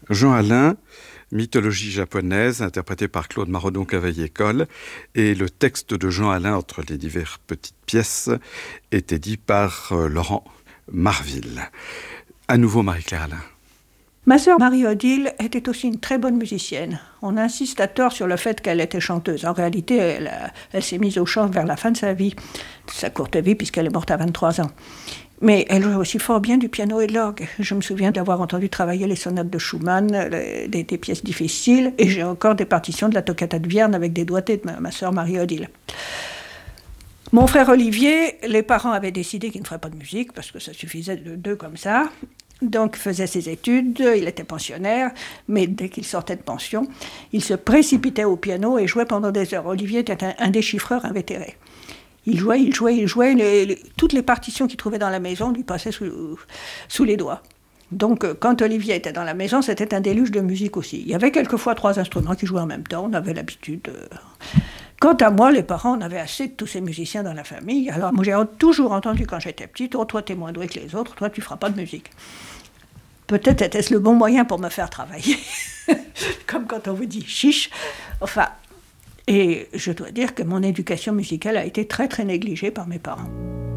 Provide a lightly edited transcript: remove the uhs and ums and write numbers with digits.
Jean Alain, mythologie japonaise, interprétée par Claude Marodon-Cavaillé-Coll, et le texte de Jean Alain entre les diverses petites pièces était dit par Laurent Marville. À nouveau Marie-Claire Alain. Ma sœur Marie-Odile était aussi une très bonne musicienne. On insiste à tort sur le fait qu'elle était chanteuse. En réalité, elle s'est mise au chant vers la fin de sa vie, de sa courte vie, puisqu'elle est morte à 23 ans. Mais elle jouait aussi fort bien du piano et de l'orgue. Je me souviens d'avoir entendu travailler les sonates de Schumann, des pièces difficiles, et j'ai encore des partitions de la toccata de Vierne avec des doigtés de ma sœur Marie-Odile. Mon frère Olivier, les parents avaient décidé qu'il ne ferait pas de musique, parce que ça suffisait de deux comme ça. Donc, il faisait ses études, il était pensionnaire, mais dès qu'il sortait de pension, il se précipitait au piano et jouait pendant des heures. Olivier était un déchiffreur invétéré. Il jouait, toutes les partitions qu'il trouvait dans la maison lui passaient sous les doigts. Donc, quand Olivier était dans la maison, c'était un déluge de musique aussi. Il y avait quelquefois 3 instruments qui jouaient en même temps, on avait l'habitude. Quant à moi, les parents, on avait assez de tous ces musiciens dans la famille. Alors, moi, j'ai toujours entendu quand j'étais petite, « Oh, toi, t'es moins doué que les autres, toi, tu feras pas de musique. » Peut-être était-ce le bon moyen pour me faire travailler. Comme quand on vous dit « chiche ». Enfin, et je dois dire que mon éducation musicale a été très, très négligée par mes parents.